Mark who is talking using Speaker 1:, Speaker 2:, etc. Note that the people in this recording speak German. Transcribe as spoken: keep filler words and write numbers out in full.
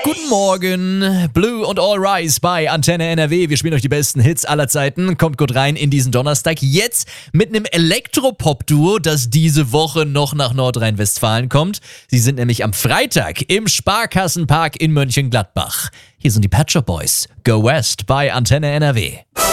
Speaker 1: Guten Morgen, Blue und All Rise bei Antenne N R W. Wir spielen euch die besten Hits aller Zeiten. Kommt gut rein in diesen Donnerstag. Jetzt mit einem Elektropop-Duo, das diese Woche noch nach Nordrhein-Westfalen kommt. Sie sind nämlich am Freitag im Sparkassenpark in Mönchengladbach. Hier sind die Pet Shop Boys. Go West bei Antenne N R W.